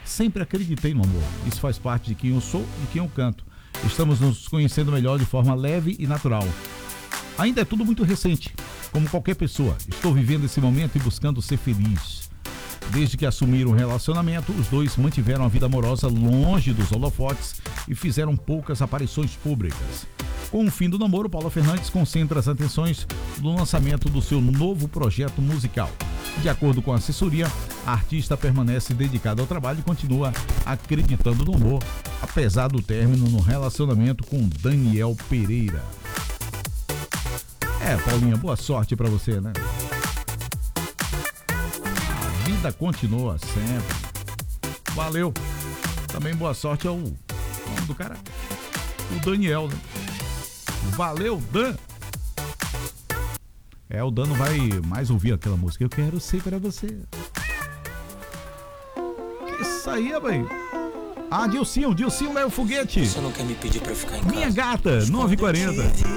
Sempre acreditei no amor. Isso faz parte de quem eu sou e quem eu canto. Estamos nos conhecendo melhor de forma leve e natural. Ainda é tudo muito recente. Como qualquer pessoa, estou vivendo esse momento e buscando ser feliz. Desde que assumiram o relacionamento, os dois mantiveram a vida amorosa longe dos holofotes e fizeram poucas aparições públicas. Com o fim do namoro, Paula Fernandes concentra as atenções no lançamento do seu novo projeto musical. De acordo com a assessoria, a artista permanece dedicada ao trabalho e continua acreditando no amor, apesar do término no relacionamento com Daniel Pereira. Paulinha, boa sorte pra você, né? A vida continua sempre. Valeu. Também boa sorte ao nome do cara, o Daniel, né? Valeu, Dan. O Dan não vai mais ouvir aquela música. Eu quero ser pra você. Isso aí, mãe. Dilcinho leva o foguete. Você não quer me pedir pra ficar em casa? Minha gata, 9h40.